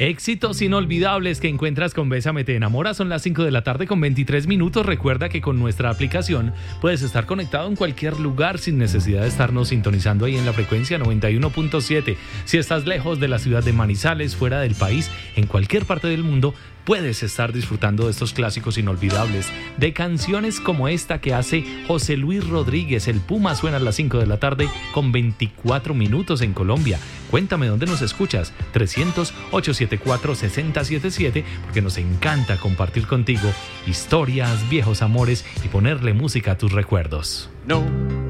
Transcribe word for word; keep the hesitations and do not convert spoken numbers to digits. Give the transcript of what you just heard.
Éxitos inolvidables que encuentras con Bésame Te Enamora. Son las cinco de la tarde con veintitrés minutos. Recuerda que con nuestra aplicación puedes estar conectado en cualquier lugar sin necesidad de estarnos sintonizando ahí en la frecuencia noventa y uno punto siete. Si estás lejos de la ciudad de Manizales, fuera del país, en cualquier parte del mundo, puedes estar disfrutando de estos clásicos inolvidables, de canciones como esta que hace José Luis Rodríguez. El Puma suena a las cinco de la tarde con veinticuatro minutos en Colombia. Cuéntame dónde nos escuchas. trescientos, ochocientos setenta y cuatro, sesenta setenta y siete, porque nos encanta compartir contigo historias, viejos amores y ponerle música a tus recuerdos. No